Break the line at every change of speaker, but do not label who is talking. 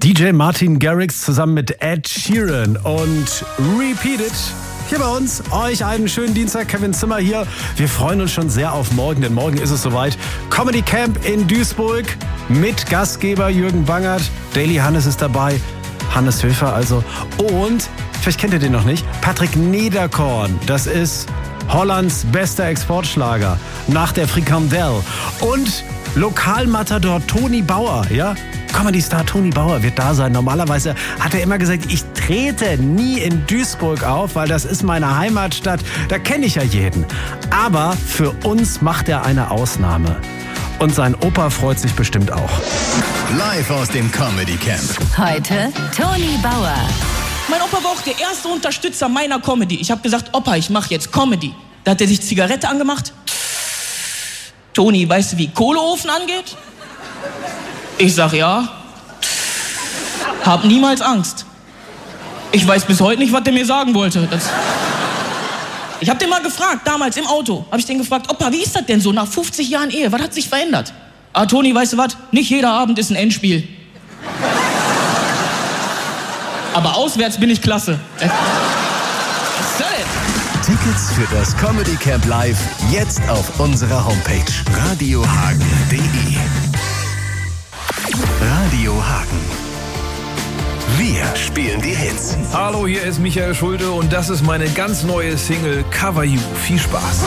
DJ Martin Garrix zusammen mit Ed Sheeran und Repeat It. Hier bei uns, euch einen schönen Dienstag, Kevin Zimmer hier. Wir freuen uns schon sehr auf morgen, denn morgen ist es soweit. Comedy Camp in Duisburg mit Gastgeber Jürgen Bangert. Daily Hannes ist dabei, Hannes Höfer also. Und, vielleicht kennt ihr den noch nicht, Patrick Nederkorn. Das ist Hollands bester Exportschlager nach der Frikandel. Und Lokalmatador Toni Bauer, ja? Comedy-Star Toni Bauer wird da sein. Normalerweise hat er immer gesagt, ich trete nie in Duisburg auf, weil das ist meine Heimatstadt. Da kenne ich ja jeden. Aber für uns macht er eine Ausnahme. Und sein Opa freut sich bestimmt auch.
Live aus dem Comedy Camp.
Heute Toni Bauer.
Mein Opa war auch der erste Unterstützer meiner Comedy. Ich habe gesagt, Opa, ich mache jetzt Comedy. Da hat er sich Zigarette angemacht. Toni, weißt du, wie Kohleofen angeht? Ich sag ja. Hab niemals Angst. Ich weiß bis heute nicht, was der mir sagen wollte. Ich hab den mal gefragt, damals im Auto. Hab ich den gefragt, Opa, wie ist das denn so nach 50 Jahren Ehe? Was hat sich verändert? Ah, Toni, weißt du was? Nicht jeder Abend ist ein Endspiel. Aber auswärts bin ich klasse.
Tickets für das Comedy Camp Live jetzt auf unserer Homepage radiohagen.de. Radio Hagen. Wir spielen die Hits.
Hallo, hier ist Michael Schulte und das ist meine ganz neue Single Cover You. Viel Spaß.